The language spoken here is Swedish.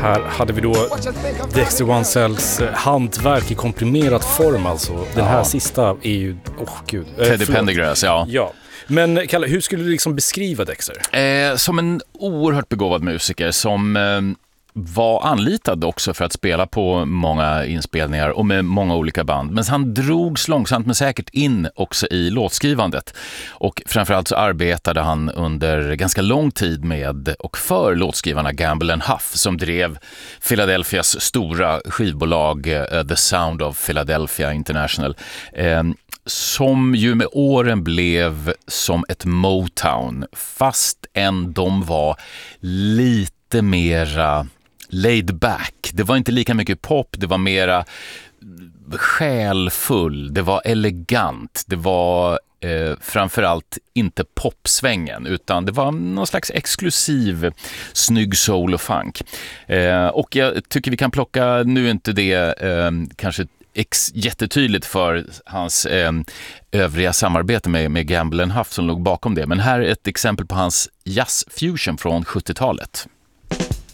Här hade vi då Dexter Wansells hantverk i komprimerad form alltså. Den här sista är ju, gud. Teddy Pendergrass, Ja. Men Kalle, hur skulle du liksom beskriva Dexter? Som en oerhört begåvad musiker som var anlitad också för att spela på många inspelningar och med många olika band. Men han drogs långsamt men säkert in också i låtskrivandet. Och framförallt så arbetade han under ganska lång tid med och för låtskrivarna Gamble & Huff som drev Philadelphias stora skivbolag The Sound of Philadelphia International. Som ju med åren blev som ett Motown fast de var lite mera laid back. Det var inte lika mycket pop, det var mera själfull, det var elegant, det var framförallt inte popsvängen utan det var någon slags exklusiv snygg soul och funk. Och jag tycker vi kan plocka, nu är inte det kanske jättetydligt för hans övriga samarbete med Gamble & Huff som låg bakom det. Men här är ett exempel på hans jazzfusion från 70-talet.